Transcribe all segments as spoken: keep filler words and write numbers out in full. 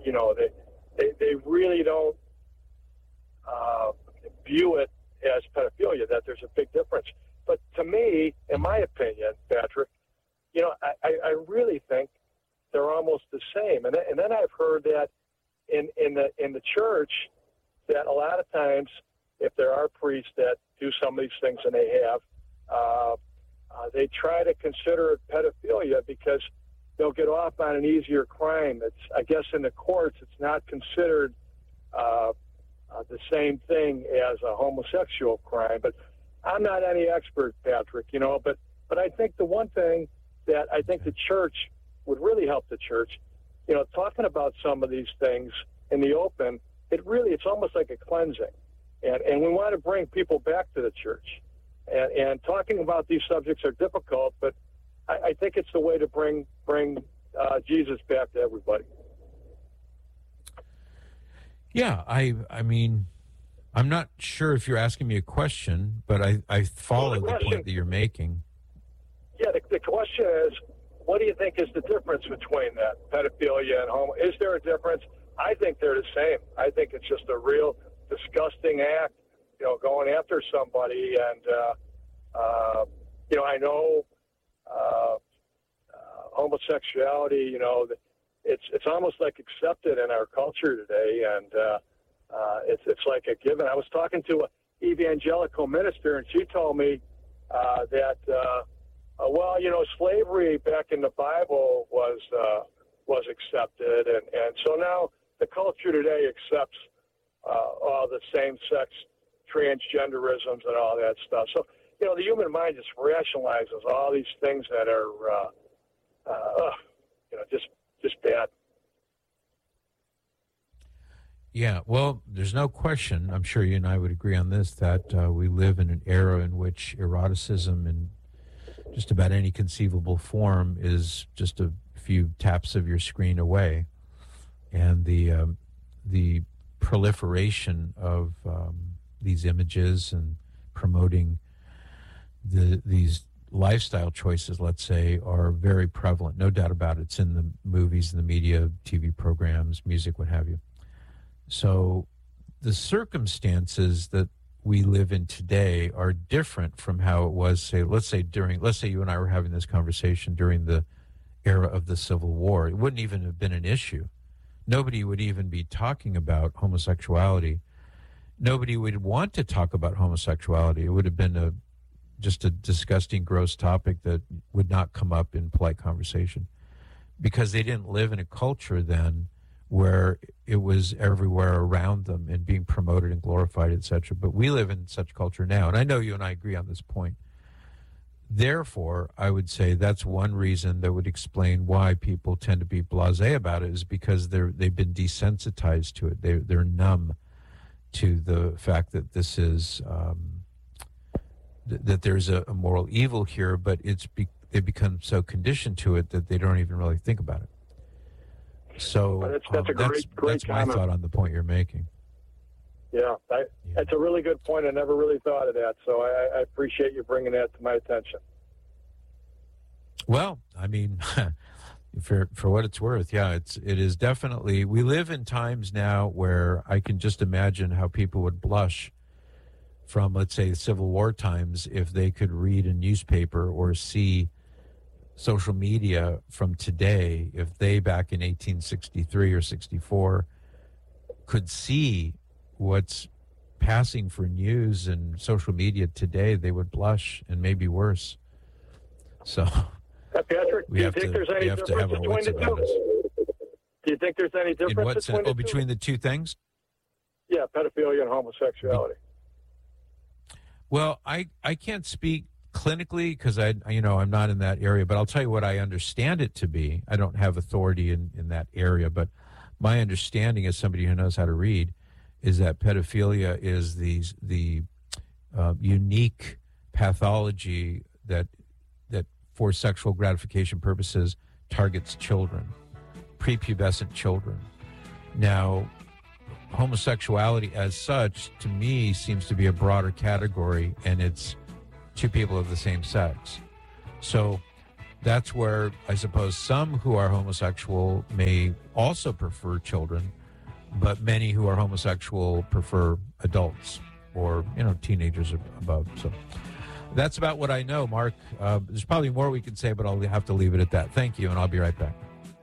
you know, they they, they really don't uh, view it as pedophilia, that there's a big difference. But to me, in my opinion, Patrick, you know, I, I really think they're almost the same. And then, and then I've heard that in, in the in the church that a lot of times, if there are priests that do some of these things, and they have, uh, uh, they try to consider it pedophilia because they'll get off on an easier crime. It's, I guess, in the courts, it's not considered uh, uh, the same thing as a homosexual crime. But I'm not any expert, Patrick, you know, but, but I think the one thing that I think the church would really help the church, you know, talking about some of these things in the open, it really, it's almost like a cleansing. And, and we want to bring people back to the church. And, and talking about these subjects are difficult, but I, I think it's the way to bring bring uh, Jesus back to everybody. Yeah, I I mean, I'm not sure if you're asking me a question, but I, I follow well, the, question, the point that you're making. Yeah, the, the question is, what do you think is the difference between that, pedophilia and homo? Is there a difference? I think they're the same. I think it's just a real disgusting act, you know, going after somebody. And, uh, uh, you know, I know uh, uh, homosexuality, you know, it's it's almost like accepted in our culture today. And uh, uh, it's, it's like a given. I was talking to an evangelical minister, and she told me uh, that, uh, uh, well, you know, slavery back in the Bible was uh, was accepted. And, and so now the culture today accepts Uh, all the same-sex transgenderisms and all that stuff. So, you know, the human mind just rationalizes all these things that are, uh, uh, you know, just just bad. Yeah, well, there's no question, I'm sure you and I would agree on this, that uh, we live in an era in which eroticism in just about any conceivable form is just a few taps of your screen away. And the um, the proliferation of um, these images and promoting the these lifestyle choices, let's say, are very prevalent. No doubt about it. It's in the movies, in the media, T V programs, music, what have you. So the circumstances that we live in today are different from how it was, say, let's say during, let's say you and I were having this conversation during the era of the Civil War. It wouldn't even have been an issue. Nobody would even be talking about homosexuality. Nobody would want to talk about homosexuality. It would have been a just a disgusting, gross topic that would not come up in polite conversation because they didn't live in a culture then where it was everywhere around them and being promoted and glorified, et cetera. But we live in such culture now, and I know you and I agree on this point. Therefore, I would say that's one reason that would explain why people tend to be blasé about it, is because they're they've been desensitized to it. They they're numb to the fact that this is um, th- that there's a, a moral evil here, but it's be- they become so conditioned to it that they don't even really think about it. So well, that's, that's, um, a great, that's, great that's my comment. thought on the point you're making. Yeah, I, yeah, that's a really good point. I never really thought of that, so I, I appreciate you bringing that to my attention. Well, I mean, for for what it's worth, yeah, it's it is definitely. We live in times now where I can just imagine how people would blush from, let's say, Civil War times if they could read a newspaper or see social media from today. If they back in eighteen sixty-three or sixty-four could see what's passing for news and social media today, they would blush and maybe worse. So, uh, Patrick, we do you have think to, there's any have difference to have our between wits the about two? us. Do you think there's any difference In what between sense? the Oh, two? between the two things? Yeah, pedophilia and homosexuality. Well, I, I can't speak clinically because I you know I'm not in that area, but I'll tell you what I understand it to be. I don't have authority in, in that area, but my understanding as somebody who knows how to read is that pedophilia is the the uh, unique pathology that that for sexual gratification purposes targets children, prepubescent children. Now, homosexuality as such, to me, seems to be a broader category, and it's two people of the same sex. So that's where I suppose some who are homosexual may also prefer children, but many who are homosexual prefer adults or, you know, teenagers or above. So that's about what I know, Mark. Uh, there's probably more we could say, but I'll have to leave it at that. Thank you, and I'll be right back.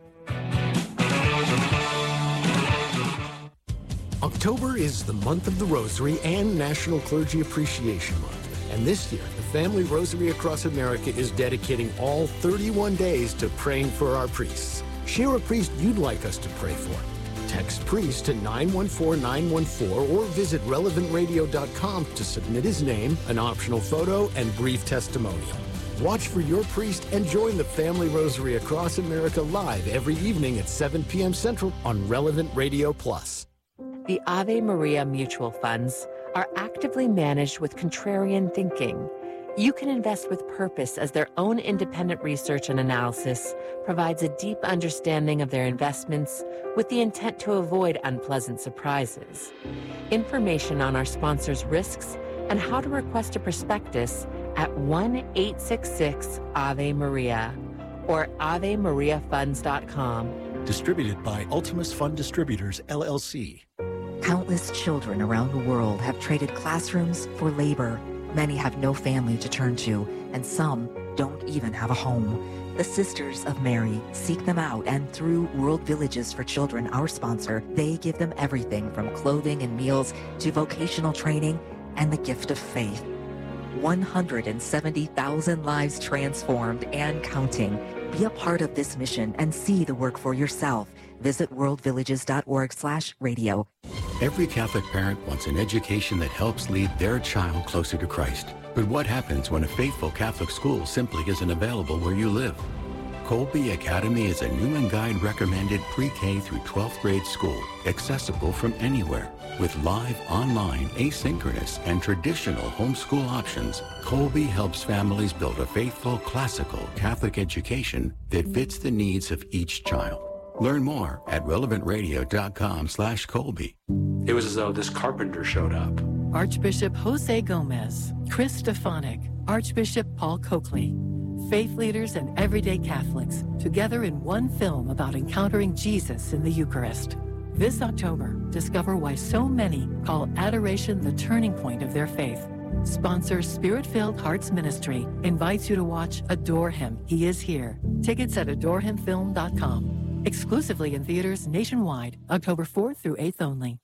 October is the month of the Rosary and National Clergy Appreciation Month. And this year, the Family Rosary Across America is dedicating all thirty-one days to praying for our priests. Share a priest you'd like us to pray for. Text priest to nine one four nine one four or visit relevant radio dot com to submit his name, an optional photo, and brief testimonial. Watch for your priest and join the Family Rosary Across America live every evening at seven p.m. Central on Relevant Radio Plus. The Ave Maria mutual funds are actively managed with contrarian thinking. You can invest with purpose as their own independent research and analysis provides a deep understanding of their investments with the intent to avoid unpleasant surprises. Information on our sponsors' risks and how to request a prospectus at one eight six six Ave Maria or ave maria funds dot com. Distributed by Ultimus Fund Distributors, L L C. Countless children around the world have traded classrooms for labor. Many have no family to turn to, and some don't even have a home. The Sisters of Mary seek them out, and through World Villages for Children, our sponsor, they give them everything from clothing and meals to vocational training and the gift of faith. one hundred seventy thousand lives transformed and counting. Be a part of this mission and see the work for yourself. Visit world villages dot org slash radio. Every Catholic parent wants an education that helps lead their child closer to Christ. But what happens when a faithful Catholic school simply isn't available where you live? Colby Academy is a new and guide recommended pre-K through twelfth grade school, accessible from anywhere. With live, online, asynchronous, and traditional homeschool options, Colby helps families build a faithful, classical Catholic education that fits the needs of each child. Learn more at relevant radio dot com slash Colby. It was as though this carpenter showed up. Archbishop Jose Gomez, Chris Stefanik, Archbishop Paul Coakley, faith leaders and everyday Catholics, together in one film about encountering Jesus in the Eucharist. This October, discover why so many call adoration the turning point of their faith. Sponsor Spirit-Filled Hearts Ministry invites you to watch Adore Him, He Is Here. Tickets at adore him film dot com. Exclusively in theaters nationwide, October fourth through eighth only.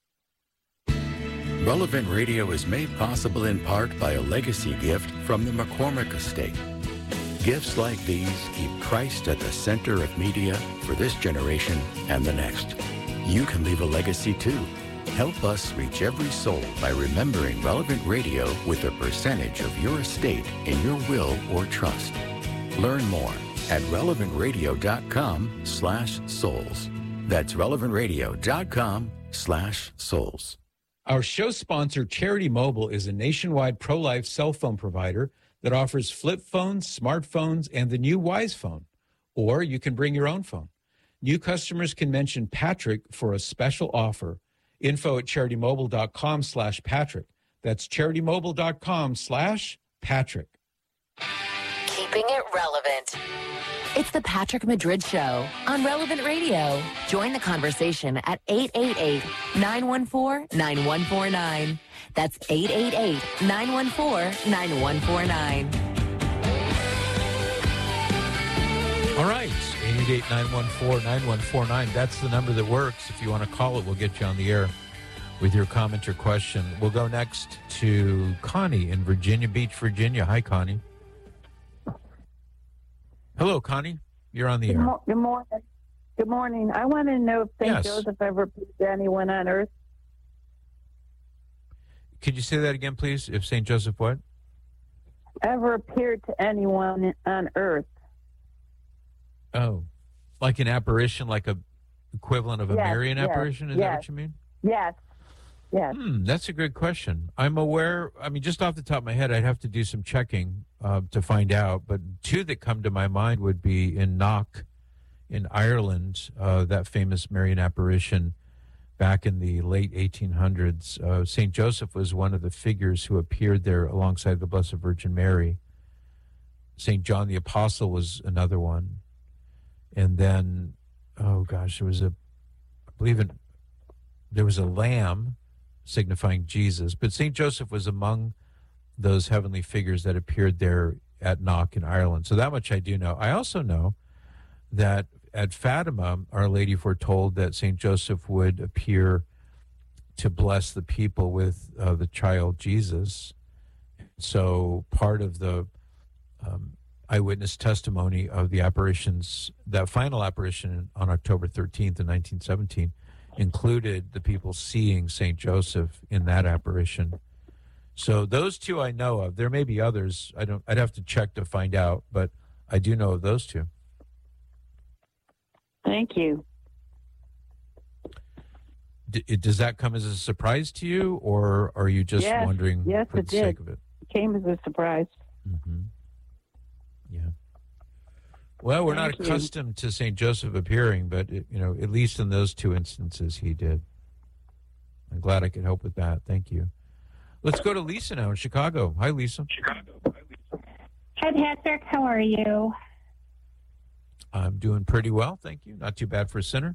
Relevant Radio is made possible in part by a legacy gift from the McCormick Estate. Gifts like these keep Christ at the center of media for this generation and the next. You can leave a legacy too. Help us reach every soul by remembering Relevant Radio with a percentage of your estate in your will or trust. Learn more at relevant radio dot com slash souls. That's relevant radio dot com slash souls. Our show sponsor, Charity Mobile, is a nationwide pro-life cell phone provider that offers flip phones, smartphones, and the new Wise Phone. Or you can bring your own phone. New customers can mention Patrick for a special offer. Info at charity mobile dot com slash Patrick. That's charity mobile dot com slash Patrick. Keeping it relevant. It's the Patrick Madrid Show on Relevant Radio. Join the conversation at eight eight eight, nine one four, nine one four nine. That's eight eight eight, nine one four, nine one four nine. All right, eight eight eight, nine one four, nine one four nine. That's the number that works. If you want to call it, we'll get you on the air with your comment or question. We'll go next to Connie in Virginia Beach, Virginia. Hi, Connie. Hello, Connie. You're on the good air. Mo- good morning. Good morning. I want to know if Saint Yes. Joseph ever appeared to anyone on earth. Could you say that again, please? If Saint Joseph what? Ever appeared to anyone on earth. Oh, like an apparition, like a equivalent of a Yes, Marian yes, apparition? Is yes. that what you mean? Yes. Yes. Hmm, that's a good question. I'm aware, I mean, just off the top of my head, I'd have to do some checking uh, to find out. But two that come to my mind would be in Knock in Ireland, uh, that famous Marian apparition back in the late eighteen hundreds. Uh, Saint Joseph was one of the figures who appeared there alongside the Blessed Virgin Mary. Saint John the Apostle was another one. And then, oh gosh, there was a, I believe in, there was a lamb signifying Jesus. But Saint Joseph was among those heavenly figures that appeared there at Knock in Ireland. So that much I do know. I also know that at Fatima, Our Lady foretold that Saint Joseph would appear to bless the people with uh, the child Jesus. So part of the um, eyewitness testimony of the apparitions, that final apparition on October thirteenth in nineteen seventeen, included the people seeing Saint Joseph in that apparition. So those two I know of. There may be others. I don't. I'd have to check to find out, but I do know of those two. Thank you. D- does that come as a surprise to you, or are you just yes, wondering yes, for it the did. sake of it? It came as a surprise. Mm-hmm. Yeah. Well, we're Thank not you. accustomed to Saint Joseph appearing, but it, you know, at least in those two instances, he did. I'm glad I could help with that. Thank you. Let's go to Lisa now in Chicago. Hi, Lisa. Chicago. Hi, Lisa. Hi, Patrick. How are you? I'm doing pretty well, thank you. Not too bad for a sinner.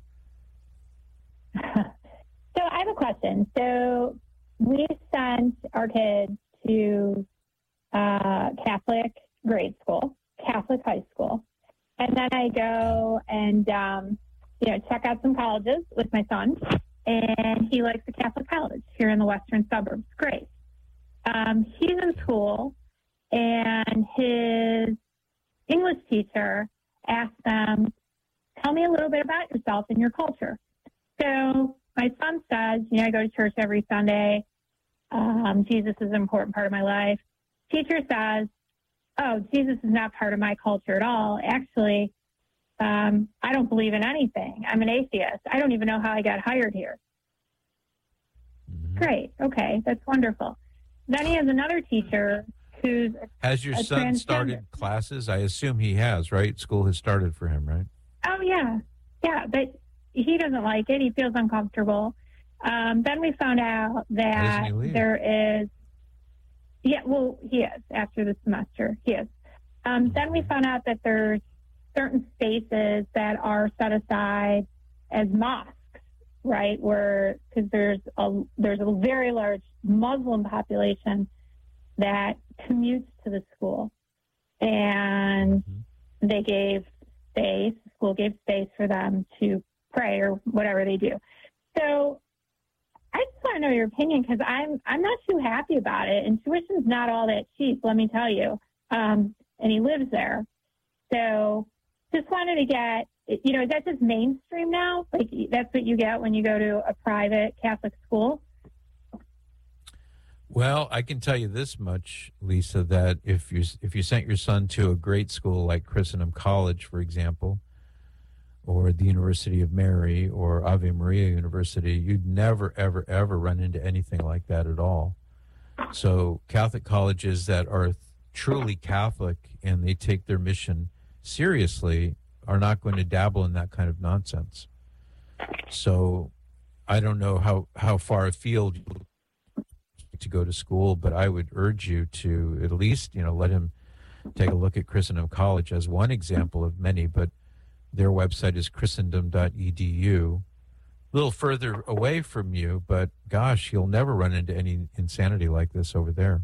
So I have a question. So we sent our kids to uh, Catholic grade school, Catholic high school, and then I go and um, you know check out some colleges with my son, and he likes a Catholic college here in the western suburbs. Great. Um, he's in school, and his English teacher asked them, tell me a little bit about yourself and your culture. So my son says, you know, I go to church every Sunday. Um, Jesus is an important part of my life. Teacher says, oh, Jesus is not part of my culture at all. Actually, um, I don't believe in anything. I'm an atheist. I don't even know how I got hired here. Mm-hmm. Great. Okay. That's wonderful. Then he has another teacher who's a, Has your a son transgender. started classes? I assume he has, right? School has started for him, right? Oh, yeah. Yeah, but he doesn't like it. He feels uncomfortable. Um, then we found out that there is, yeah, well, he is after the semester. He is. Um, then we found out that there's certain spaces that are set aside as mosques, right? Where, because there's a, there's a very large Muslim population that commutes to the school. And Mm-hmm. they gave space, the school gave space for them to pray or whatever they do. So I just want to know your opinion, because I'm I'm not too happy about it. And tuition's not all that cheap, let me tell you. Um, and he lives there. So just wanted to get, you know, is that just mainstream now? Like that's what you get when you go to a private Catholic school? Well, I can tell you this much, Lisa, that if you if you sent your son to a great school like Christendom College, for example, or the University of Mary or Ave Maria University, you'd never, ever, ever run into anything like that at all. So Catholic colleges that are truly Catholic and they take their mission seriously are not going to dabble in that kind of nonsense. So I don't know how, how far afield to go to school, but I would urge you to at least, you know, let him take a look at Christendom College as one example of many, but their website is christendom dot e d u. A little further away from you, but gosh, you'll never run into any insanity like this over there.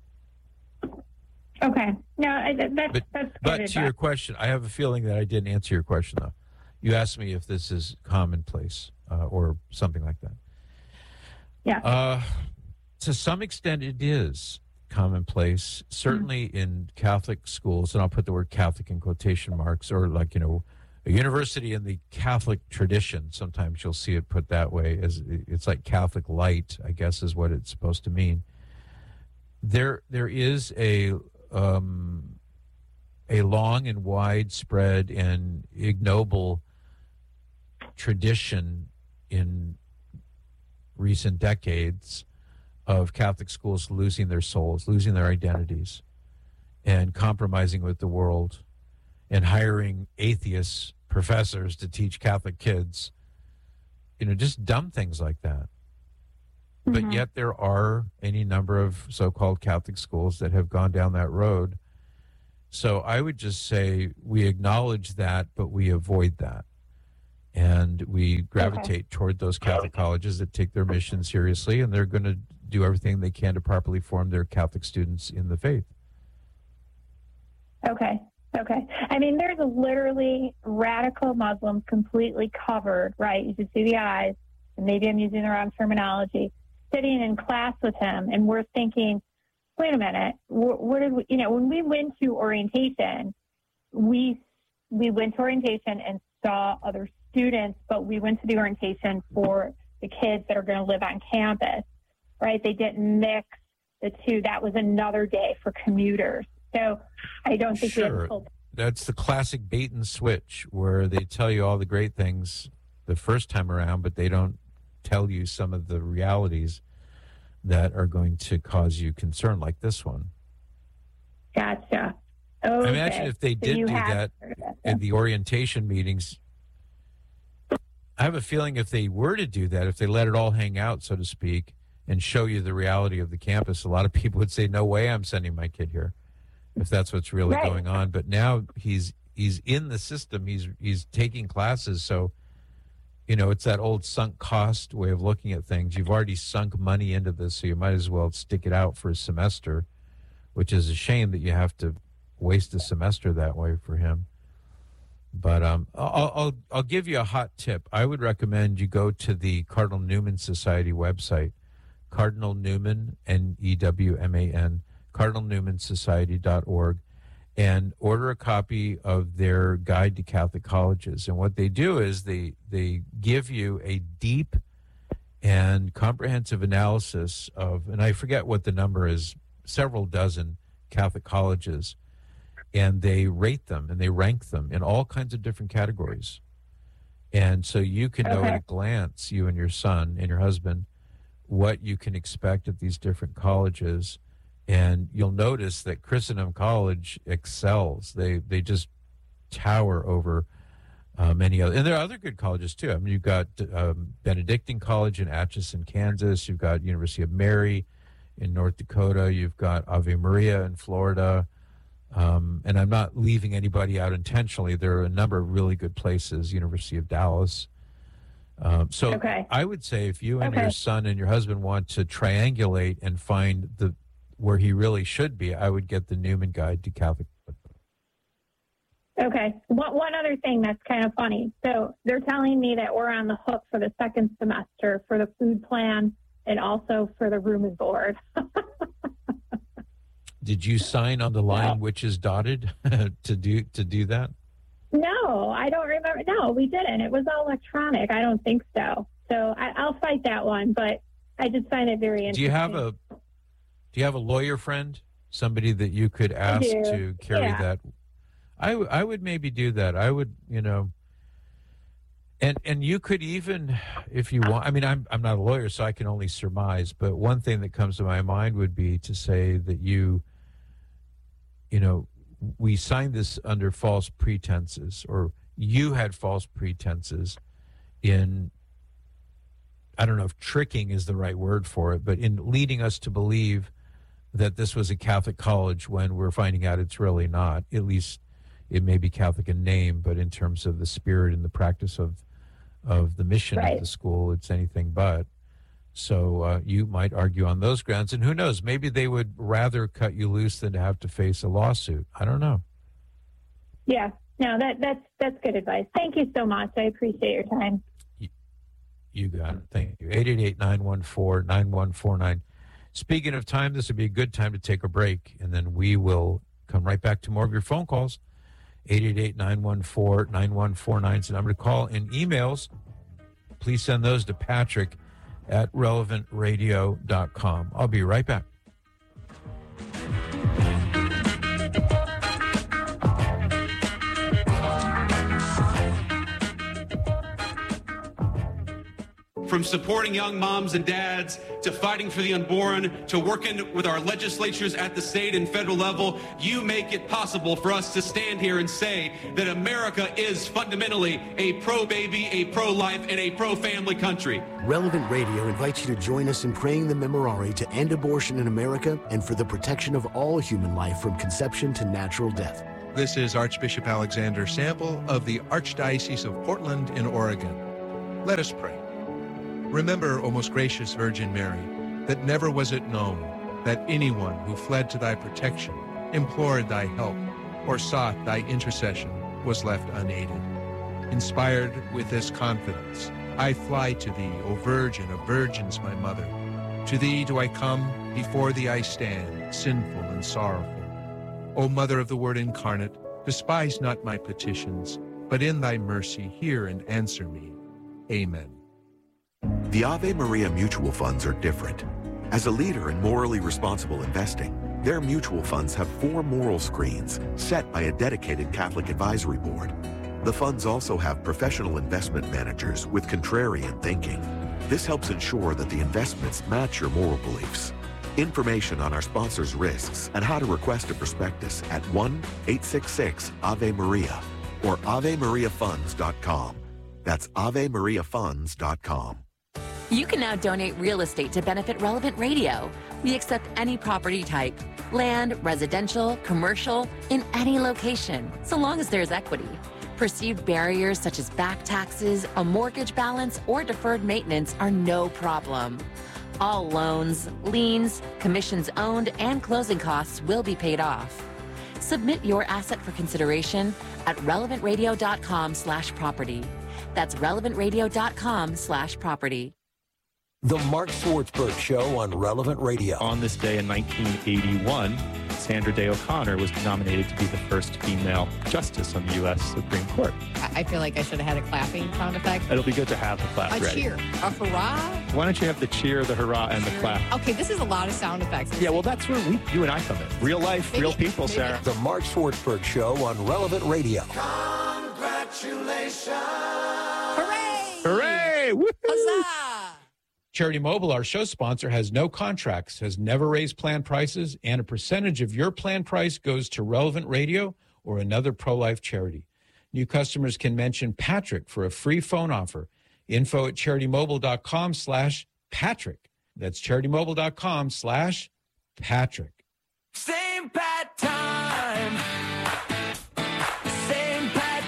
Okay. No, I, that, that's, but, that's but good to your advice. question, I have a feeling that I didn't answer your question, though. You asked me if this is commonplace uh, or something like that. Yeah. Uh, to some extent, it is commonplace, certainly mm-hmm. in Catholic schools, and I'll put the word Catholic in quotation marks, or like, you know, a university in the Catholic tradition. Sometimes you'll see it put that way, as it's like Catholic light, I guess is what it's supposed to mean. There, there is a um, a long and widespread and ignoble tradition in recent decades of Catholic schools losing their souls, losing their identities, and compromising with the world, and hiring atheist professors to teach Catholic kids, you know, just dumb things like that. Mm-hmm. But yet there are any number of so-called Catholic schools that have gone down that road. So I would just say we acknowledge that, but we avoid that. And we gravitate okay. toward those Catholic colleges that take their mission seriously, and they're going to do everything they can to properly form their Catholic students in the faith. Okay. Okay. I mean, there's literally radical Muslims completely covered, right? You should see the eyes, and maybe I'm using the wrong terminology, sitting in class with him, and we're thinking, wait a minute, what, what did we, you know, when we went to orientation, we we went to orientation and saw other students, but we went to the orientation for the kids that are going to live on campus, right? They didn't mix the two. That was another day for commuters. So I don't think sure. we have full. That's the classic bait and switch, where they tell you all the great things the first time around, but they don't tell you some of the realities that are going to cause you concern, like this one. Gotcha. Okay. I imagine if they so did do that in the orientation meetings, I have a feeling if they were to do that, if they let it all hang out, so to speak, and show you the reality of the campus, a lot of people would say, no way I'm sending my kid here, if that's what's really right. going on. But now he's he's in the system. He's he's taking classes. So, you know, it's that old sunk cost way of looking at things. You've already sunk money into this, so you might as well stick it out for a semester, which is a shame that you have to waste a semester that way for him. But um, I'll, I'll I'll give you a hot tip. I would recommend you go to the Cardinal Newman Society website, Cardinal Newman, N E W M A N, cardinal newman society dot org, and order a copy of their Guide to Catholic Colleges. And what they do is they they give you a deep and comprehensive analysis of, and I forget what the number is, several dozen Catholic colleges, and they rate them and they rank them in all kinds of different categories. And so you can know okay. at a glance, you and your son and your husband, what you can expect at these different colleges. And you'll notice that Christendom College excels. They they just tower over uh, many other. And there are other good colleges, too. I mean, you've got um, Benedictine College in Atchison, Kansas. You've got University of Mary in North Dakota. You've got Ave Maria in Florida. Um, and I'm not leaving anybody out intentionally. There are a number of really good places, University of Dallas. Um, so okay. I would say if you and okay. your son and your husband want to triangulate and find the where he really should be, I would get the Newman Guide to Catholic. Okay. One, one other thing that's kind of funny. So they're telling me that we're on the hook for the second semester for the food plan and also for the room and board. Did you sign on the line no. which is dotted to do to do that? No, I don't remember. No, we didn't. It was all electronic. I don't think so. So I, I'll fight that one, but I just find it very interesting. Do you have a Do you have a lawyer friend, somebody that you could ask to carry yeah. that? I, w- I would maybe do that. I would, you know, and and you could even, if you want, I mean, I'm I'm not a lawyer, so I can only surmise, but one thing that comes to my mind would be to say that you, you know, we signed this under false pretenses, or you had false pretenses in, I don't know if tricking is the right word for it, but in leading us to believe that this was a Catholic college when we're finding out it's really not. At least it may be Catholic in name, but in terms of the spirit and the practice of of the mission right. of the school, it's anything but. So uh, you might argue on those grounds, and who knows, maybe they would rather cut you loose than to have to face a lawsuit. I don't know. Yeah, no, that that's that's good advice. Thank you so much. I appreciate your time. You, you got it. Thank you. eight eight eight, nine one four, nine one four nine. Speaking of time, this would be a good time to take a break, and then we will come right back to more of your phone calls. eight eight eight, nine one four, nine one four nine is the number to call. And emails, please send those to Patrick at relevant radio dot com. I'll be right back. From supporting young moms and dads, to fighting for the unborn, to working with our legislatures at the state and federal level, you make it possible for us to stand here and say that America is fundamentally a pro-baby, a pro-life, and a pro-family country. Relevant Radio invites you to join us in praying the Memorare to end abortion in America and for the protection of all human life from conception to natural death. This is Archbishop Alexander Sample of the Archdiocese of Portland in Oregon. Let us pray. Remember, O most gracious Virgin Mary, that never was it known that anyone who fled to thy protection, implored thy help, or sought thy intercession was left unaided. Inspired with this confidence, I fly to thee, O Virgin of Virgins, my mother. To thee do I come, before thee I stand, sinful and sorrowful. O Mother of the Word incarnate, despise not my petitions, but in thy mercy hear and answer me. Amen. The Ave Maria mutual funds are different. As a leader in morally responsible investing, their mutual funds have four moral screens set by a dedicated Catholic advisory board. The funds also have professional investment managers with contrarian thinking. This helps ensure that the investments match your moral beliefs. Information on our sponsors' risks and how to request a prospectus at one eight six six Ave Maria or ave maria funds dot com. That's ave maria funds dot com. You can now donate real estate to benefit Relevant Radio. We accept any property type, land, residential, commercial, in any location, so long as there's equity. Perceived barriers such as back taxes, a mortgage balance, or deferred maintenance are no problem. All loans, liens, commissions owned, and closing costs will be paid off. Submit your asset for consideration at relevant radio dot com slash property. That's relevant radio dot com slash property. The Mark Swartzberg Show on Relevant Radio. On this day in nineteen eighty-one, Sandra Day O'Connor was nominated to be the first female justice on the U S Supreme Court. I feel like I should have had a clapping sound effect. It'll be good to have the clap a ready. A cheer. A hurrah? Why don't you have the cheer, the hurrah, and the clap? Okay, this is a lot of sound effects. Yeah, well, that's where we, you and I come in. Real life, maybe, real people, maybe. Sarah. The Mark Swartzberg Show on Relevant Radio. Congratulations. Hooray! Hooray! Woo-hoo! Huzzah! Charity Mobile, our show sponsor, has no contracts, has never raised plan prices, and a percentage of your plan price goes to Relevant Radio or another pro-life charity. New customers can mention Patrick for a free phone offer. Info at charitymobile.com slash Patrick. That's charitymobile.com slash Patrick. Same Pat time. Same Pat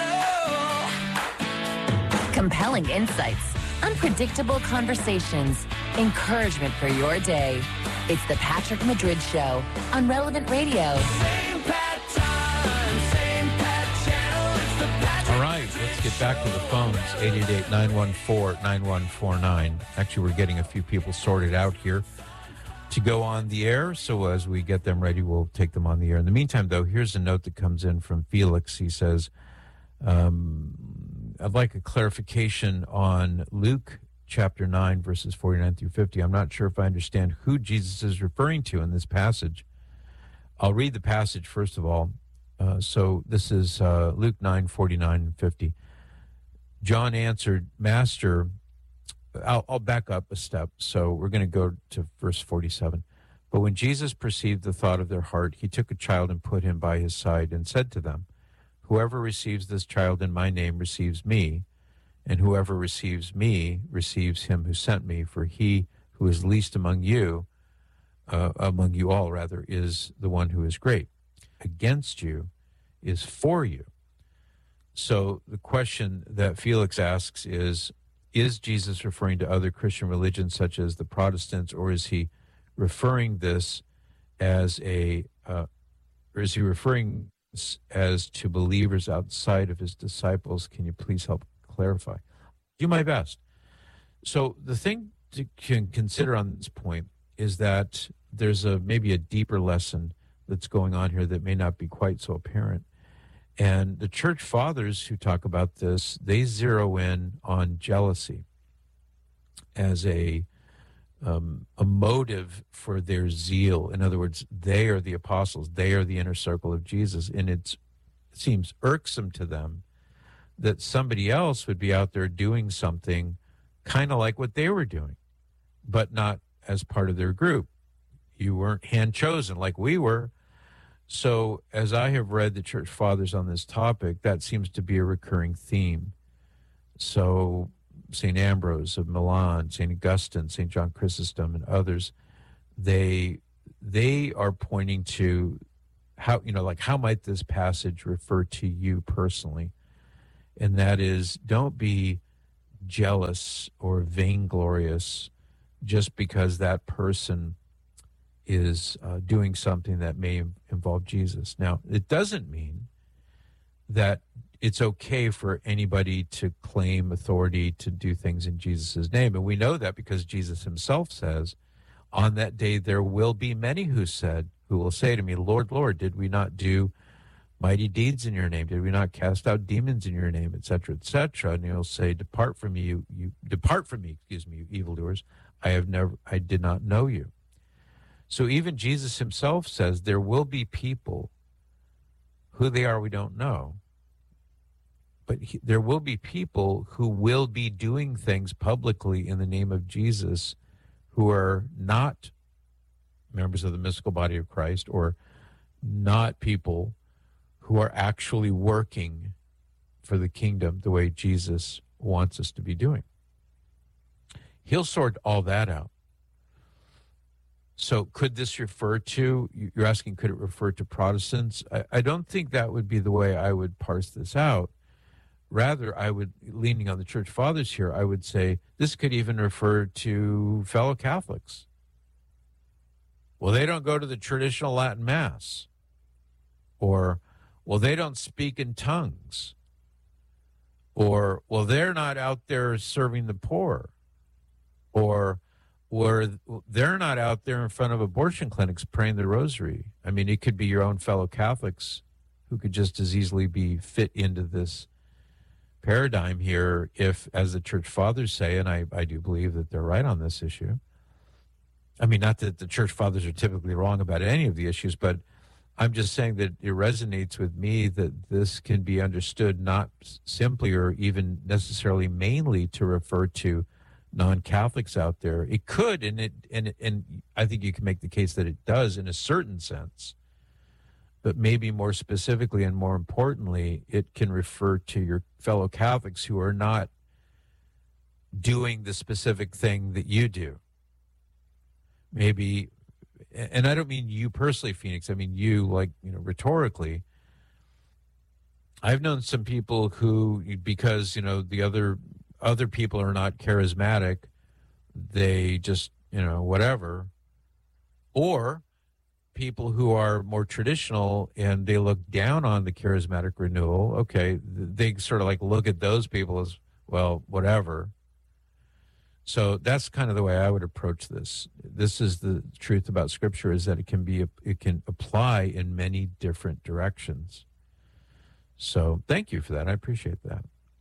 channel. Compelling insights. Unpredictable conversations, encouragement for your day. It's the Patrick Madrid Show on Relevant Radio. Same Pat time, same Pat channel. It's the Patrick All right, let's get back to the phones. eight eight eight, nine one four, nine one four nine. Actually, we're getting a few people sorted out here to go on the air. So as we get them ready, we'll take them on the air. In the meantime, though, here's a note that comes in from Felix. He says, um, I'd like a clarification on Luke chapter nine, verses forty-nine through fifty. I'm not sure if I understand who Jesus is referring to in this passage. I'll read the passage first of all. Uh, so this is uh, Luke nine, forty-nine and fifty. John answered, Master, I'll, I'll back up a step. So we're going to go to verse forty-seven. But when Jesus perceived the thought of their heart, he took a child and put him by his side and said to them, Whoever receives this child in my name receives me, and whoever receives me receives him who sent me. For he who is least among you, uh, among you all rather, is the one who is great. Against you is for you. So the question that Felix asks is, is Jesus referring to other Christian religions such as the Protestants, or is he referring this as a, uh, or is he referring as to believers outside of his disciples? Can you please help clarify? Do my best. So the thing to can consider on this point is that there's a maybe a deeper lesson that's going on here that may not be quite so apparent. And the church fathers who talk about this, they zero in on jealousy as a um, a motive for their zeal. In other words, they are the apostles. They are the inner circle of Jesus. And it's, it seems irksome to them that somebody else would be out there doing something kind of like what they were doing, but not as part of their group. You weren't hand chosen like we were. So as I have read the church fathers on this topic, that seems to be a recurring theme. So Saint Ambrose of Milan, Saint Augustine, Saint John Chrysostom, and others, they they are pointing to how, you know, like how might this passage refer to you personally? And that is, don't be jealous or vainglorious just because that person is uh, doing something that may involve Jesus. Now, it doesn't mean that it's okay for anybody to claim authority to do things in Jesus' name. And we know that because Jesus himself says, on that day there will be many who said, who will say to me, Lord, Lord, did we not do mighty deeds in your name? Did we not cast out demons in your name, et cetera, et cetera? And he'll say, depart from me, you, you depart from me, excuse me, you evildoers. I have never, I did not know you. So even Jesus himself says there will be people, who they are we don't know, but he, there will be people who will be doing things publicly in the name of Jesus who are not members of the mystical body of Christ, or not people who are actually working for the kingdom the way Jesus wants us to be doing. He'll sort all that out. So could this refer to, you're asking, could it refer to Protestants? I, I don't think that would be the way I would parse this out. Rather, I would, leaning on the church fathers here, I would say this could even refer to fellow Catholics. Well, they don't go to the traditional Latin Mass. Or, well, they don't speak in tongues. Or, well, they're not out there serving the poor. Or, or they're not out there in front of abortion clinics praying the rosary. I mean, it could be your own fellow Catholics who could just as easily be fit into this paradigm here if, as the church fathers say, and I, I do believe that they're right on this issue. I mean, not that the church fathers are typically wrong about any of the issues, but I'm just saying that it resonates with me that this can be understood not simply or even necessarily mainly to refer to non-Catholics out there. It could, and it and and I think you can make the case that it does in a certain sense, but maybe more specifically and more importantly, it can refer to your fellow Catholics who are not doing the specific thing that you do. Maybe, and I don't mean you personally, Phoenix, I mean you, like, you know, rhetorically. I've known some people who, because, you know, the other other people are not charismatic, they just, you know, whatever. Or people who are more traditional and they look down on the charismatic renewal. Okay, they sort of like look at those people as, well, whatever. So that's kind of the way I would approach this. This is the truth about Scripture, is that it can be, it can apply in many different directions. So thank you for that. I appreciate that.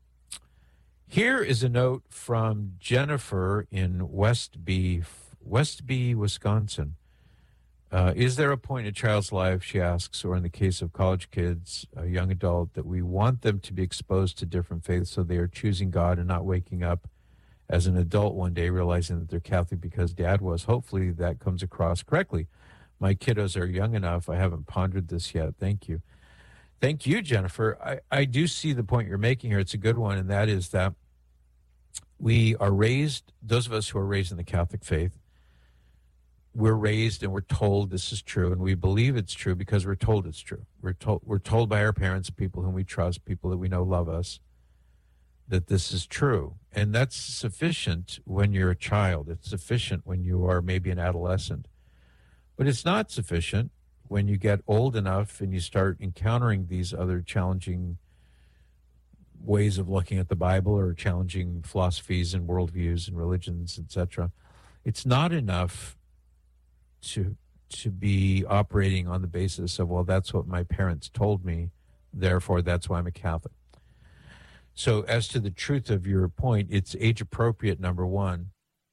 Here is a note from Jennifer in Westby, Westby, Wisconsin. Uh, is there a point in a child's life, she asks, or in the case of college kids, a young adult, that we want them to be exposed to different faiths so they are choosing God and not waking up as an adult one day realizing that they're Catholic because dad was? Hopefully that comes across correctly. My kiddos are young enough. I haven't pondered this yet. Thank you. Thank you, Jennifer. I, I do see the point you're making here. It's a good one, and that is that we are raised, those of us who are raised in the Catholic faith, we're raised and we're told this is true, and we believe it's true because we're told it's true. We're told, we're told by our parents, people whom we trust, people that we know love us, that this is true. And that's sufficient when you're a child. It's sufficient when you are maybe an adolescent. But it's not sufficient when you get old enough and you start encountering these other challenging ways of looking at the Bible or challenging philosophies and worldviews and religions, et cetera. It's not enough to to be operating on the basis of, well, that's what my parents told me, therefore that's why I'm a Catholic. So as to the truth of your point, it's age appropriate, number one.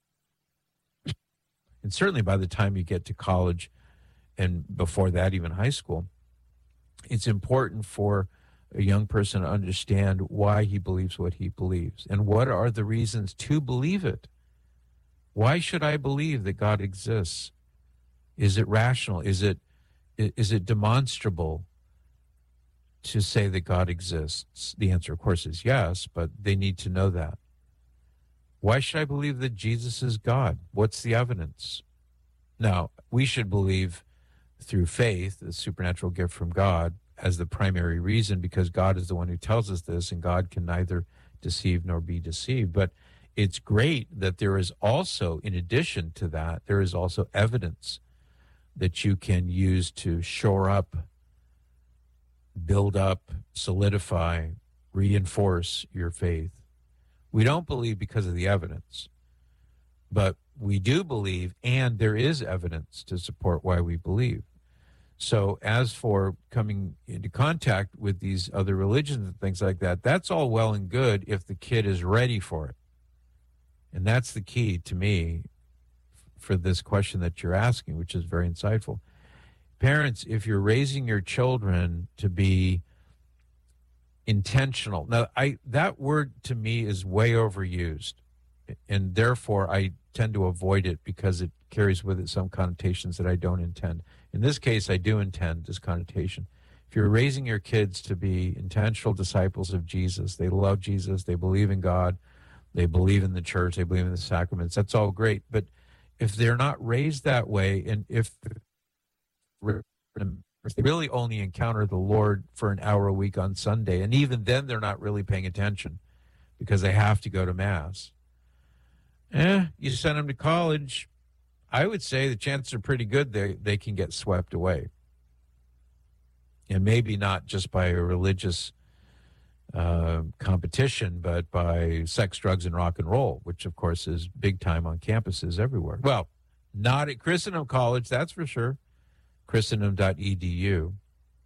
And certainly by the time you get to college, and before that, even high school, it's important for a young person understand why he believes what he believes and what are the reasons to believe it. Why should I believe that God exists? Is it rational? Is it is it demonstrable to say that God exists? The answer, of course, is yes, but they need to know that. Why should I believe that Jesus is God? What's the evidence? Now, we should believe through faith, the supernatural gift from God, as the primary reason, because God is the one who tells us this, and God can neither deceive nor be deceived. But it's great that there is also, in addition to that, there is also evidence that you can use to shore up, build up, solidify, reinforce your faith. We don't believe because of the evidence, but we do believe, and there is evidence to support why we believe. So as for coming into contact with these other religions and things like that, that's all well and good if the kid is ready for it. And that's the key to me for this question that you're asking, which is very insightful. Parents, if you're raising your children to be intentional, now I that word to me is way overused, and therefore I tend to avoid it because it carries with it some connotations that I don't intend. In this case, I do intend this connotation. If you're raising your kids to be intentional disciples of Jesus, they love Jesus, they believe in God, they believe in the church, they believe in the sacraments, that's all great. But if they're not raised that way, and if they really only encounter the Lord for an hour a week on Sunday, and even then they're not really paying attention because they have to go to Mass, eh, you send them to college, I would say the chances are pretty good they, they can get swept away. And maybe not just by a religious uh, competition, but by sex, drugs, and rock and roll, which, of course, is big time on campuses everywhere. Well, not at Christendom College, that's for sure, christendom dot e d u.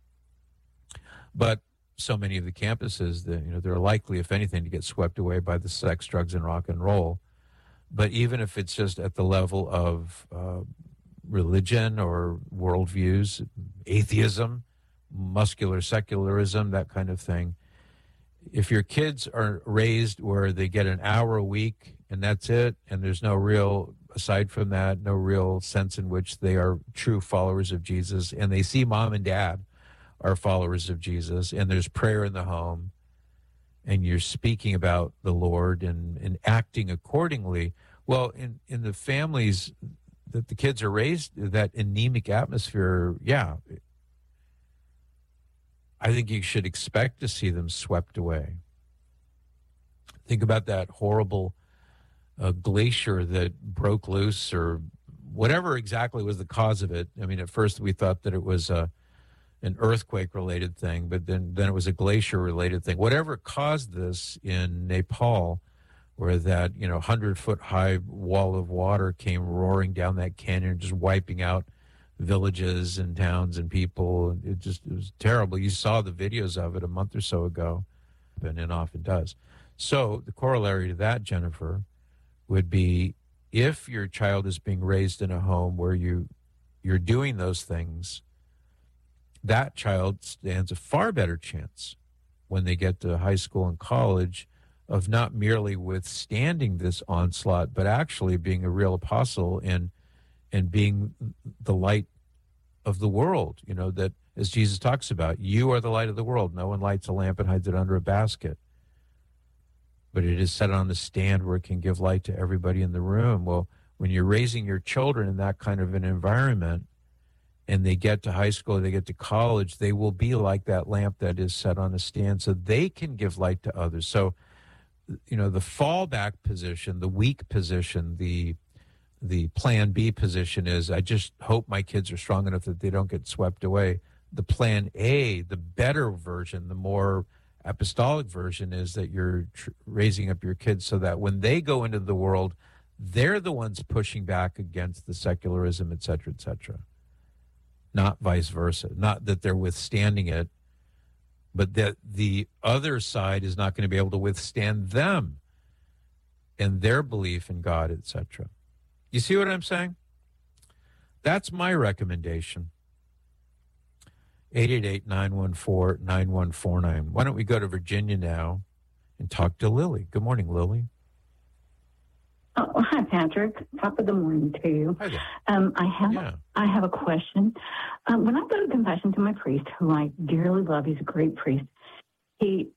But so many of the campuses, that, you know, they're likely, if anything, to get swept away by the sex, drugs, and rock and roll. But even if it's just at the level of uh, religion or worldviews, atheism, muscular secularism, that kind of thing, if your kids are raised where they get an hour a week and that's it, and there's no real, aside from that, no real sense in which they are true followers of Jesus, and they see mom and dad are followers of Jesus, and there's prayer in the home, and you're speaking about the Lord and, and acting accordingly, well, in, in the families that the kids are raised, that anemic atmosphere, yeah, I think you should expect to see them swept away. Think about that horrible uh, glacier that broke loose, or whatever exactly was the cause of it. I mean, at first we thought that it was a an earthquake-related thing, but then, then it was a glacier-related thing. Whatever caused this in Nepal, where that, you know, hundred-foot-high wall of water came roaring down that canyon, just wiping out villages and towns and people. It just it was terrible. You saw the videos of it a month or so ago, and it often does. So the corollary to that, Jennifer, would be if your child is being raised in a home where you you're doing those things, that child stands a far better chance when they get to high school and college of not merely withstanding this onslaught, but actually being a real apostle and and being the light of the world. You know, that as Jesus talks about, you are the light of the world. No one lights a lamp and hides it under a basket, but it is set on the stand where it can give light to everybody in the room. Well, when you're raising your children in that kind of an environment, and they get to high school, they get to college, they will be like that lamp that is set on a stand so they can give light to others. So, you know, the fallback position, the weak position, the the plan B position is, I just hope my kids are strong enough that they don't get swept away. The plan A, the better version, the more apostolic version, is that you're tr- raising up your kids so that when they go into the world, they're the ones pushing back against the secularism, et cetera, et cetera. Not vice versa. Not that they're withstanding it, but that the other side is not going to be able to withstand them and their belief in God, et cetera. You see what I'm saying? That's my recommendation. eight eight eight, nine one four, nine one four nine. Why don't we go to Virginia now and talk to Lily? Good morning, Lily. Oh, hi, Patrick. Top of the morning to you. Hi there. Um, I have Yeah. I have a question. Um, when I go to confession to my priest, who I dearly love, he's a great priest. He,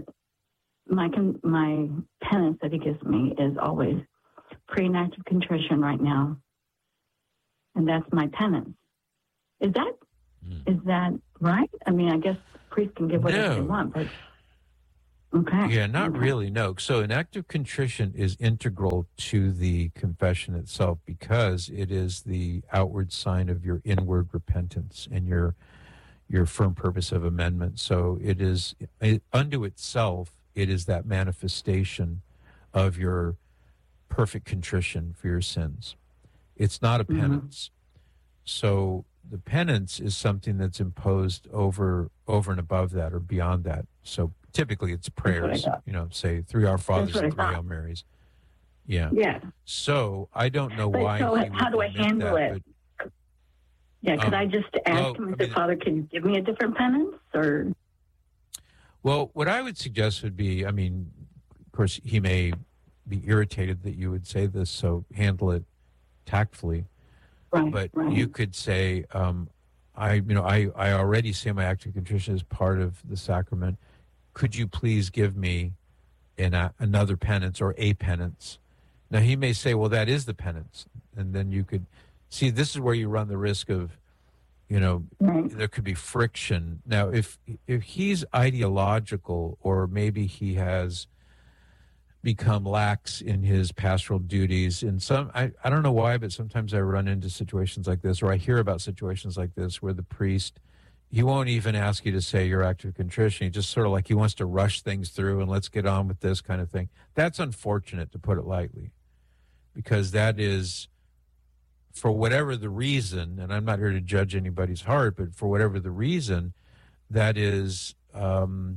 my con- my penance that he gives me is always pray an act of contrition right now, and that's my penance. Is that mm. is that right? I mean, I guess priests can give whatever No. they want, but. Okay. Yeah, not okay. really, no. So an act of contrition is integral to the confession itself because it is the outward sign of your inward repentance and your your firm purpose of amendment. So it is, it, unto itself, it is that manifestation of your perfect contrition for your sins. It's not a penance. Mm-hmm. So the penance is something that's imposed over over and above that or beyond that. So typically it's prayers, you know, say three Our Fathers and three Hail Marys. Yeah. Yeah. So I don't know but why. So he how do I handle that, it? But, yeah, could um, I just ask well, him and I say, mean, Father, can you give me a different penance? Or well, what I would suggest would be, I mean, of course, he may be irritated that you would say this, so handle it tactfully. Right, but right. you could say, um, I, you know, I, I already say my act of contrition is part of the sacrament. Could you please give me an, uh, another penance or a penance? Now, he may say, well, that is the penance. And then you could see, this is where you run the risk of, you know, right. there could be friction. Now, if if he's ideological or maybe he has become lax in his pastoral duties, and some, I, I don't know why, but sometimes I run into situations like this, or I hear about situations like this where the priest, he won't even ask you to say your act of contrition. He just sort of like he wants to rush things through and let's get on with this kind of thing. That's unfortunate, to put it lightly, because that is, for whatever the reason, and I'm not here to judge anybody's heart, but for whatever the reason, that is, um,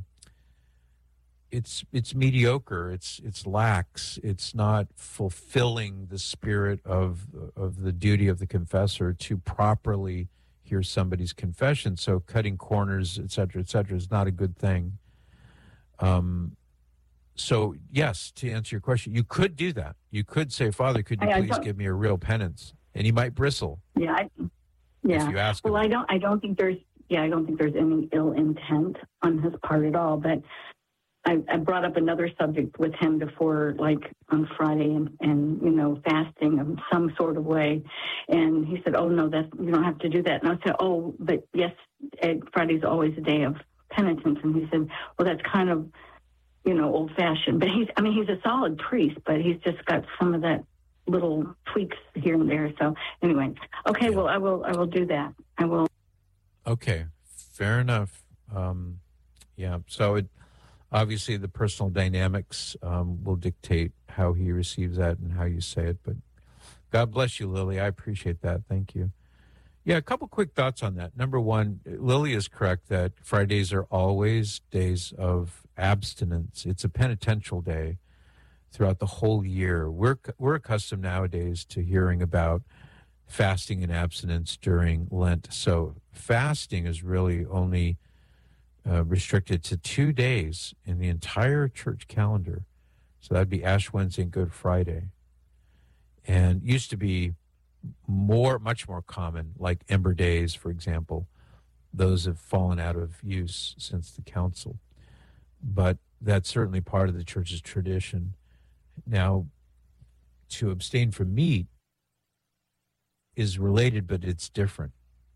it's it's mediocre. It's it's lax. It's not fulfilling the spirit of of the duty of the confessor to properly hear somebody's confession. So cutting corners, et cetera, et cetera, is not a good thing. Um. So yes, to answer your question, you could do that. You could say, Father, could you I, please I give me a real penance? And he might bristle. Yeah. I, yeah. If you ask well, him. I don't. I don't think there's. Yeah, I don't think there's any ill intent on his part at all. But I, I brought up another subject with him before, like on Friday, and, and you know, fasting in some sort of way. And he said, "Oh no, that's you don't have to do that." And I said, "Oh, but yes, Friday's always a day of penitence." And he said, "Well, that's kind of, you know, old fashioned." But he's, I mean, he's a solid priest, but he's just got some of that little tweaks here and there. So anyway, okay, well, I will, I will do that. I will. Okay, fair enough. Um, yeah, so it obviously the personal dynamics um, will dictate how he receives that and how you say it. But God bless you, Lily. I appreciate that. Thank you. Yeah, a couple quick thoughts on that. Number one, Lily is correct that Fridays are always days of abstinence. It's a penitential day throughout the whole year. We're we're accustomed nowadays to hearing about fasting and abstinence during Lent. So fasting is really only uh, restricted to two days in the entire church calendar. So that'd be Ash Wednesday and Good Friday. And used to be more, much more common, like Ember Days, for example. Those have fallen out of use since the council. But that's certainly part of the church's tradition. Now, to abstain from meat is related, but it's different.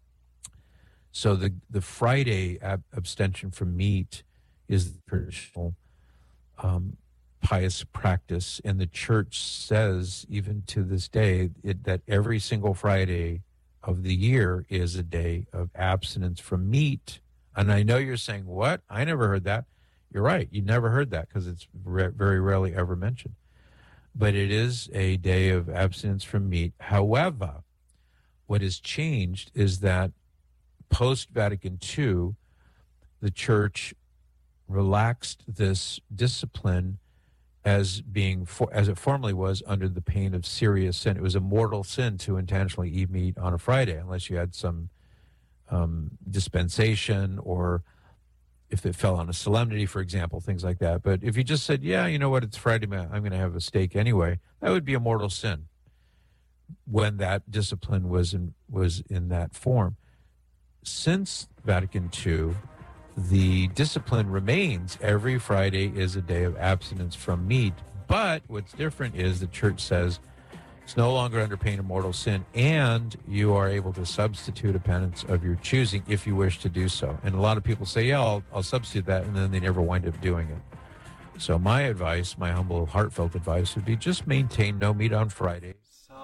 So the, the Friday ab- abstention from meat is the traditional um, pious practice, and the church says, even to this day, it, that every single Friday of the year is a day of abstinence from meat. And I know you're saying, what? I never heard that. You're right. You never heard that because it's re- very rarely ever mentioned. But it is a day of abstinence from meat. However, what has changed is that post-Vatican Two, the church relaxed this discipline as being, for, as it formerly was, under the pain of serious sin. It was a mortal sin to intentionally eat meat on a Friday, unless you had some um, dispensation, or if it fell on a solemnity, for example, things like that. But if you just said, yeah, you know what, it's Friday, I'm going to have a steak anyway, that would be a mortal sin when that discipline was in, was in that form. Since Vatican Two, the discipline remains every Friday is a day of abstinence from meat. But what's different is the church says it's no longer under pain of mortal sin, and you are able to substitute a penance of your choosing if you wish to do so. And a lot of people say, yeah, I'll, I'll substitute that, and then they never wind up doing it. So my advice, my humble, heartfelt advice would be just maintain no meat on Friday.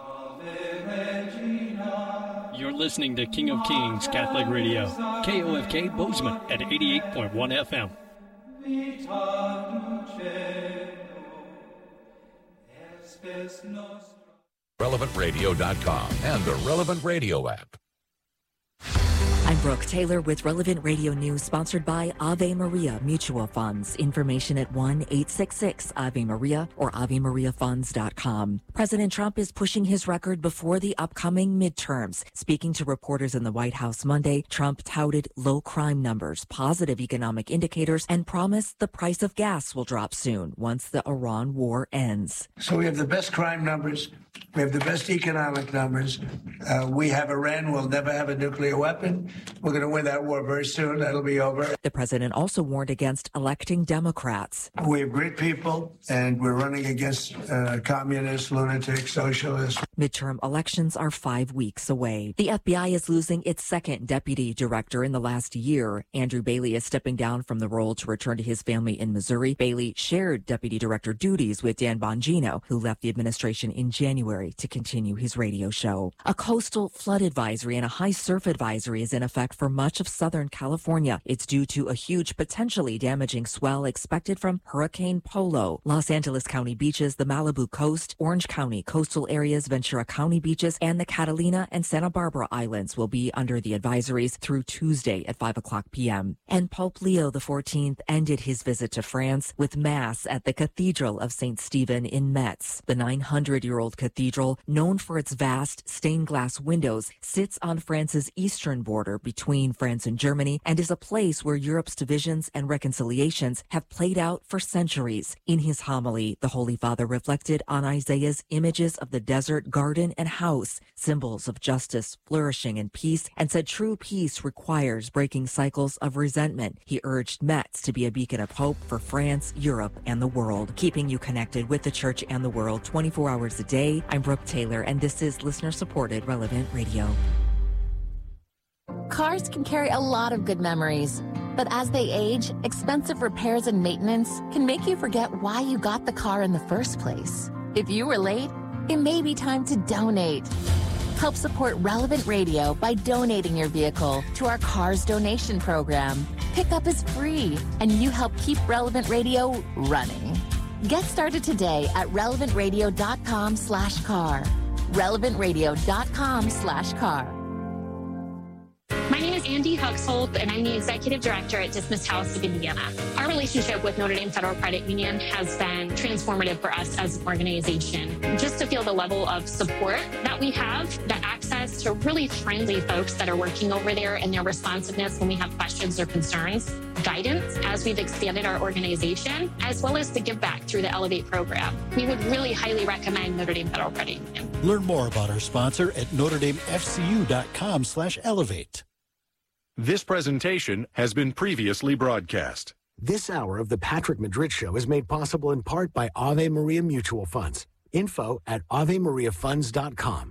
You're listening to King of Kings Catholic Radio, K O F K Bozeman at eighty-eight point one F M. relevant radio dot com and the Relevant Radio app. I'm Brooke Taylor with Relevant Radio News, sponsored by Ave Maria Mutual Funds. Information at one eight six six Ave Maria or ave maria funds dot com. President Trump is pushing his record before the upcoming midterms. Speaking to reporters in the White House Monday, Trump touted low crime numbers, positive economic indicators, and promised the price of gas will drop soon once the Iran war ends. So we have the best crime numbers. We have the best economic numbers. Uh, we have Iran. We'll never have a nuclear weapon. We're going to win that war very soon. That'll be over. The president also warned against electing Democrats. We have great people, and we're running against uh, communists, lunatics, socialists. Midterm elections are five weeks away. The F B I is losing its second deputy director in the last year. Andrew Bailey is stepping down from the role to return to his family in Missouri. Bailey shared deputy director duties with Dan Bongino, who left the administration in January to continue his radio show. A coastal flood advisory and a high surf advisory is in effect for much of Southern California. It's due to a huge, potentially damaging swell expected from Hurricane Polo. Los Angeles County beaches, the Malibu coast, Orange County coastal areas, Ventura County beaches, and the Catalina and Santa Barbara Islands will be under the advisories through Tuesday at five o'clock p.m. And Pope Leo the fourteenth ended his visit to France with Mass at the Cathedral of Saint Stephen in Metz. The nine hundred year old cathedral, known for its vast stained glass windows, sits on France's eastern border between France and Germany and is a place where Europe's divisions and reconciliations have played out for centuries. In his homily, the Holy Father reflected on Isaiah's images of the desert garden and house, symbols of justice, flourishing, and peace, and said true peace requires breaking cycles of resentment. He urged Metz to be a beacon of hope for France, Europe, and the world, keeping you connected with the church and the world twenty-four hours a day. I'm Brooke Taylor, and this is listener-supported Relevant Radio. Cars can carry a lot of good memories, but as they age, expensive repairs and maintenance can make you forget why you got the car in the first place. If you were late, it may be time to donate. Help support Relevant Radio by donating your vehicle to our Cars Donation Program. Pickup is free, and you help keep Relevant Radio running. Get started today at relevant radio dot com slash car. relevant radio dot com slash car. My name is Andy Huxhold, and I'm the Executive Director at Dismiss House of Indiana. Our relationship with Notre Dame Federal Credit Union has been transformative for us as an organization. Just to feel the level of support that we have, the access to really friendly folks that are working over there, and their responsiveness when we have questions or concerns, guidance as we've expanded our organization, as well as the give back through the Elevate program. We would really highly recommend Notre Dame Federal Credit Union. Learn more about our sponsor at notre dame f c u dot com slash elevate. This presentation has been previously broadcast. This hour of the Patrick Madrid Show is made possible in part by Ave Maria Mutual Funds. Info at ave maria funds dot com.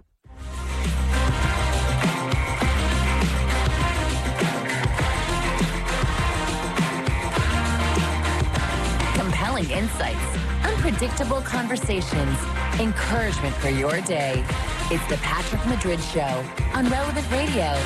Compelling insights, unpredictable conversations, encouragement for your day. It's the Patrick Madrid Show on Relevant Radio.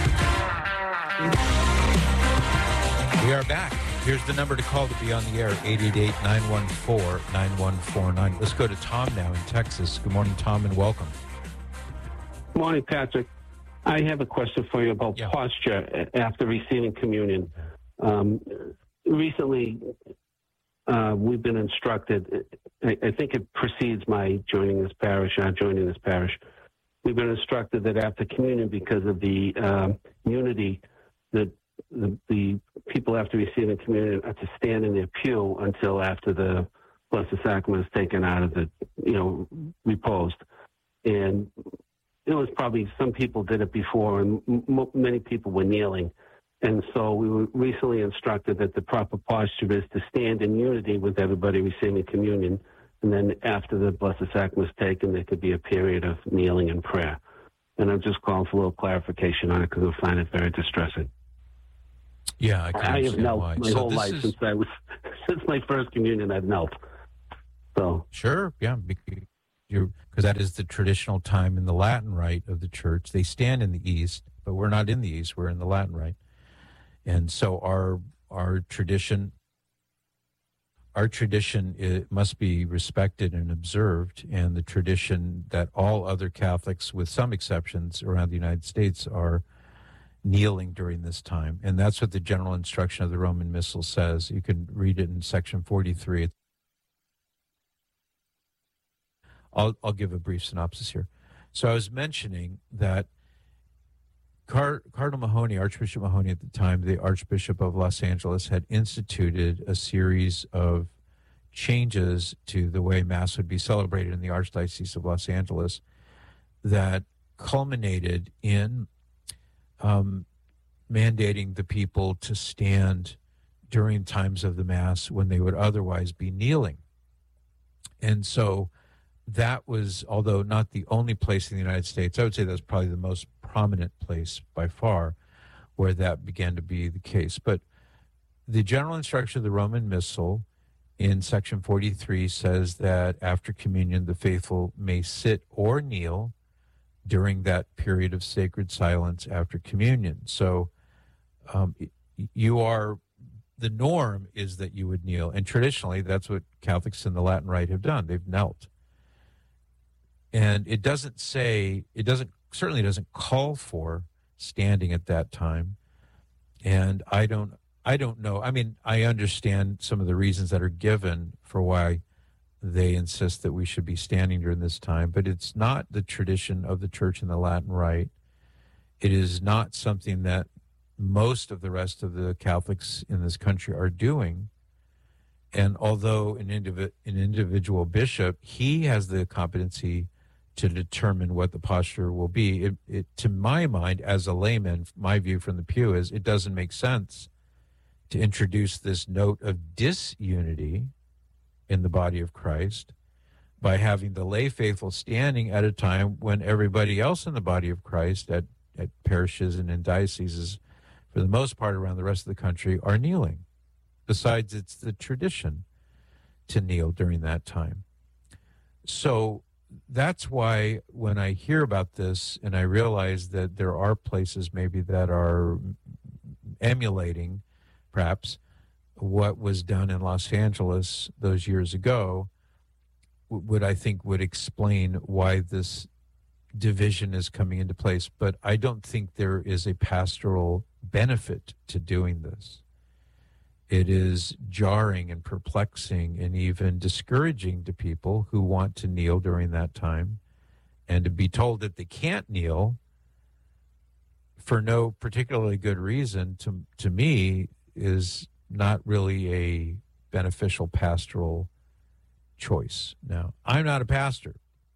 We are back. Here's the number to call to be on the air, eight eight eight, nine one four, nine one four nine. Let's go to Tom now in Texas. Good morning, Tom, and welcome. Good morning, Patrick. I have a question for you about yeah. posture after receiving communion. Um, recently, uh, we've been instructed, I, I think it precedes my joining this parish, not joining this parish. We've been instructed that after communion, because of the um, unity that the, the people after receiving communion are to stand in their pew until after the Blessed Sacrament is taken out of the, you know, reposed. And it was probably, some people did it before, and m- many people were kneeling. And so we were recently instructed that the proper posture is to stand in unity with everybody receiving communion. And then after the Blessed Sacrament is taken, there could be a period of kneeling and prayer. And I'm just calling for a little clarification on it because I find it very distressing. Yeah, I can I have understand knelt why. my So whole this life is- since I was, since my first communion, I've knelt. So Sure, yeah, because that is the traditional time in the Latin Rite of the Church. They stand in the East, but we're not in the East; we're in the Latin Rite, and so our our tradition, our tradition it must be respected and observed, and the tradition that all other Catholics, with some exceptions around the United States, are kneeling during this time, and that's what the general instruction of the Roman Missal says. You can read it in section forty-three. I'll, I'll give a brief synopsis here. So I was mentioning that Car- Cardinal Mahony, Archbishop Mahony at the time, the Archbishop of Los Angeles, had instituted a series of changes to the way Mass would be celebrated in the Archdiocese of Los Angeles that culminated in um, mandating the people to stand during times of the Mass when they would otherwise be kneeling. And so that was, although not the only place in the United States, I would say that's probably the most prominent place by far where that began to be the case. But the general instruction of the Roman Missal in section forty-three says that after communion, the faithful may sit or kneel during that period of sacred silence after communion. So um, you are, the norm is that you would kneel. And traditionally, that's what Catholics in the Latin Rite have done. They've knelt. And it doesn't say, it doesn't, certainly doesn't call for standing at that time. And I don't, I don't know. I mean, I understand some of the reasons that are given for why they insist that we should be standing during this time, but it's not the tradition of the Church in the Latin Rite. It is not something that most of the rest of the Catholics in this country are doing. And although an, indiv- an individual bishop, he has the competency to determine what the posture will be. It, it, to my mind, as a layman, my view from the pew is it doesn't make sense to introduce this note of disunity in the body of Christ by having the lay faithful standing at a time when everybody else in the body of Christ at, at parishes and in dioceses, for the most part around the rest of the country, are kneeling. Besides, it's the tradition to kneel during that time. So that's why when I hear about this and I realize that there are places maybe that are emulating, perhaps, what was done in Los Angeles those years ago, would I think would explain why this division is coming into place. But I don't think there is a pastoral benefit to doing this. It is jarring and perplexing and even discouraging to people who want to kneel during that time, and to be told that they can't kneel for no particularly good reason, to to me, is not really a beneficial pastoral choice. Now, I'm not a pastor.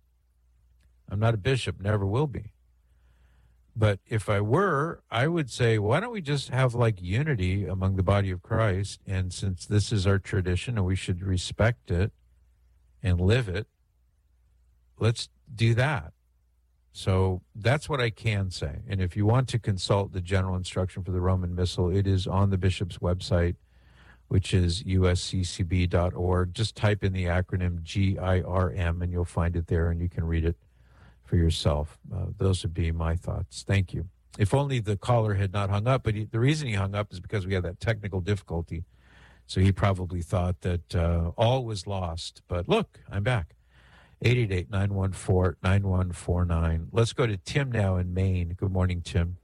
I'm not a bishop, never will be. But if I were, I would say, why don't we just have like unity among the body of Christ? And since this is our tradition and we should respect it and live it, let's do that. So that's what I can say. And if you want to consult the general instruction for the Roman Missal, it is on the bishop's website, which is U S C C B dot org. Just type in the acronym G I R M and you'll find it there and you can read it for yourself. Uh, those would be my thoughts. Thank you. If only the caller had not hung up, but he, the reason he hung up is because we had that technical difficulty. So he probably thought that uh, all was lost. But look, I'm back. eight eight eight, nine one four, nine one four nine. Let's go to Tim now in Maine. Good morning, Tim.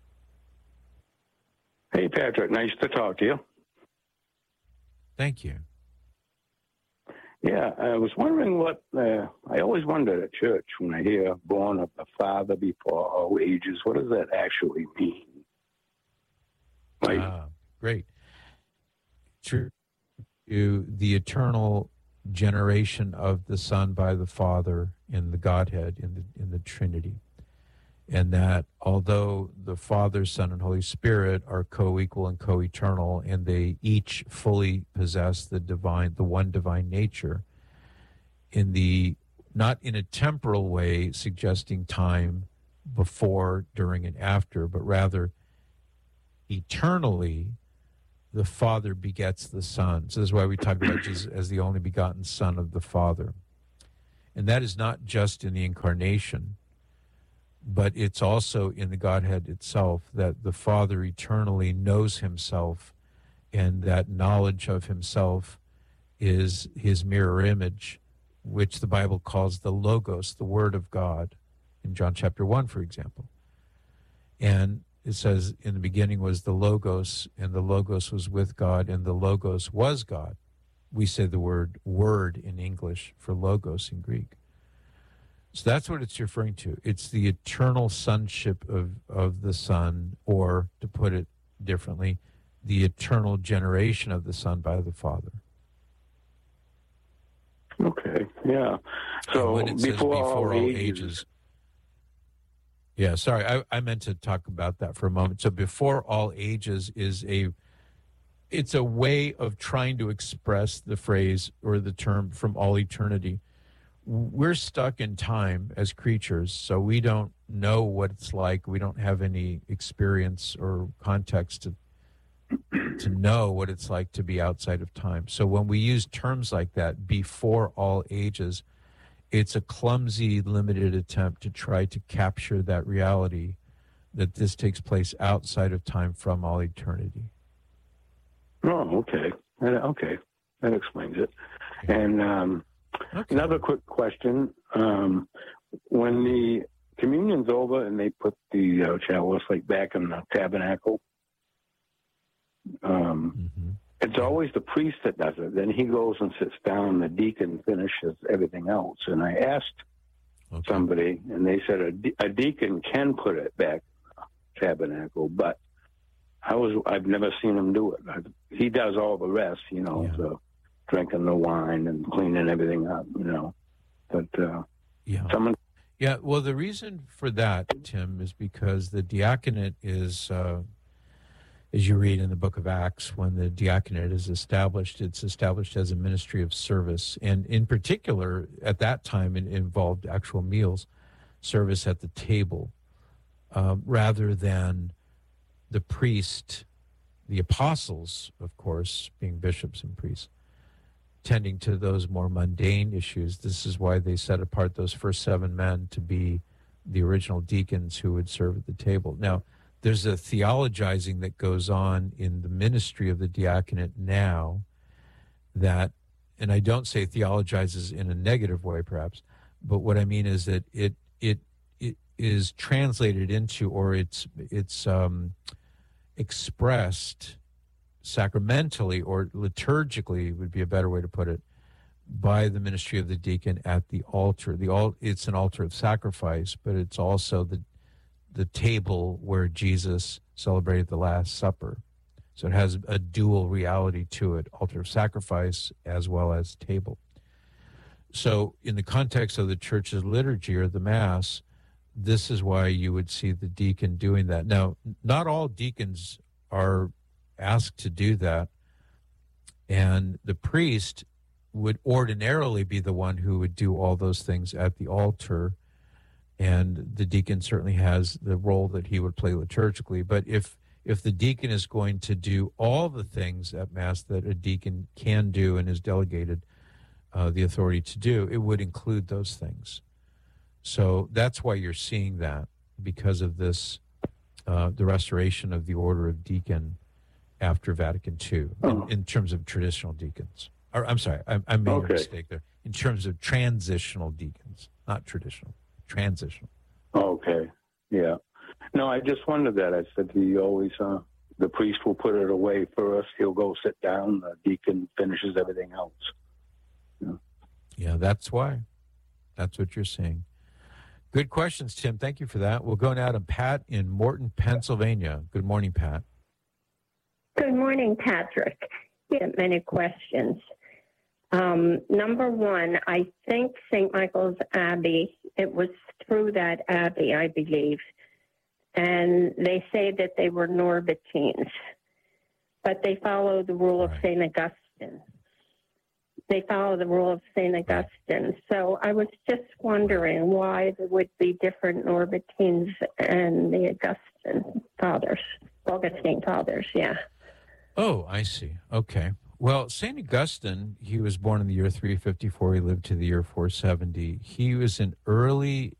Hey, Patrick. Nice to talk to you. Thank you. Yeah, I was wondering what, uh, I always wondered at church when I hear born of the Father before all ages, what does that actually mean? Like, ah, great. True. You, the eternal generation of the Son by the Father in the Godhead, in the in the Trinity. And that although the Father, Son, and Holy Spirit are co-equal and co-eternal, and they each fully possess the divine, the one divine nature, in the not in a temporal way suggesting time before, during, and after, but rather eternally, the Father begets the Son. So this is why we talk about Jesus as the only begotten Son of the Father. And that is not just in the incarnation, but it's also in the Godhead itself, that the Father eternally knows himself, and that knowledge of himself is his mirror image, which the Bible calls the Logos, the Word of God, in John chapter one, for example. And it says, in the beginning was the Logos, and the Logos was with God, and the Logos was God. We say the word word in English for Logos in Greek. So that's what it's referring to. It's the eternal sonship of, of the Son, or, to put it differently, the eternal generation of the Son by the Father. Okay, yeah. So when it says before, before all, all ages. ages. Yeah, sorry, I, I meant to talk about that for a moment. So before all ages is a, it's a way of trying to express the phrase or the term from all eternity. We're stuck in time as creatures, so we don't know what it's like. We don't have any experience or context to to know what it's like to be outside of time. So when we use terms like that, before all ages, it's a clumsy, limited attempt to try to capture that reality that this takes place outside of time from all eternity. Oh, okay. Uh, Okay. That explains it. And um, okay. another quick question. Um, when the communion's over and they put the uh, chalice like back in the tabernacle, um, mm-hmm. it's always the priest that does it. Then he goes and sits down, and the deacon finishes everything else. And I asked okay. somebody, and they said a, de- a deacon can put it back in the tabernacle, but I was I've never seen him do it. I, he does all the rest, you know, Yeah. the drinking the wine and cleaning everything up, you know. But uh, Yeah. someone, Yeah, well, the reason for that, Tim, is because the diaconate is, uh, as you read in the book of Acts, when the diaconate is established, it's established as a ministry of service. And in particular, at that time, it involved actual meals, service at the table, uh, rather than the priest, the apostles, of course, being bishops and priests, tending to those more mundane issues. This is why they set apart those first seven men to be the original deacons who would serve at the table. Now, there's a theologizing that goes on in the ministry of the diaconate now that, and I don't say theologizes in a negative way perhaps, but what I mean is that it it it is translated into, or it's it's um, expressed sacramentally or liturgically would be a better way to put it, by the ministry of the deacon at the altar. The al- it's an altar of sacrifice, but it's also the the table where Jesus celebrated the Last Supper. So it has a dual reality to it, altar of sacrifice as well as table. So in the context of the church's liturgy or the Mass, this is why you would see the deacon doing that. Now, not all deacons are asked to do that, and the priest would ordinarily be the one who would do all those things at the altar, and the deacon certainly has the role that he would play liturgically. But if if the deacon is going to do all the things at Mass that a deacon can do and is delegated uh, the authority to do, it would include those things. So that's why you're seeing that, because of this, uh, the restoration of the order of deacon after Vatican Two, in, in terms of traditional deacons. Or, I'm sorry, I, I made Okay. a mistake there. In terms of transitional deacons, not traditional, transitional. okay, yeah. No, I just wondered that. I said he always, uh, the priest will put it away first. He'll go sit down. The deacon finishes everything else. Yeah. Yeah, that's why. That's what you're seeing. Good questions, Tim. Thank you for that. We'll go now to Pat in Morton, Pennsylvania. Good morning, Pat. Good morning, Patrick. We have many questions. Um, number one, I think Saint Michael's Abbey, it was through that abbey, I believe, and they say that they were Norbertines, but they follow the rule of Saint Augustine. They follow the rule of Saint Augustine. So I was just wondering why there would be different Norbertines and the Augustine fathers, Augustine fathers, yeah. Oh, I see. Okay. Well, Saint Augustine, he was born in the year three fifty-four. He lived to the year four seventy. He was an early